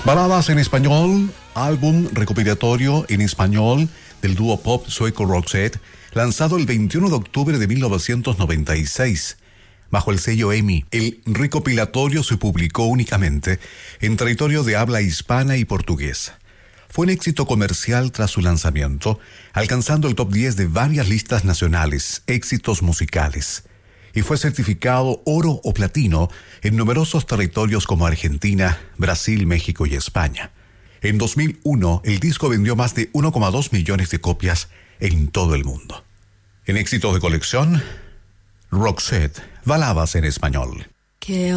Baladas en español, álbum recopilatorio en español del dúo pop sueco Roxette, lanzado el 21 de octubre de 1996. Bajo el sello EMI, el recopilatorio se publicó únicamente en territorio de habla hispana y portuguesa. Fue un éxito comercial tras su lanzamiento, alcanzando el top 10 de varias listas nacionales, éxitos musicales, y fue certificado oro o platino en numerosos territorios como Argentina, Brasil, México y España. En 2001, el disco vendió más de 1,2 millones de copias en todo el mundo. En éxitos de colección, Roxette, baladas en español.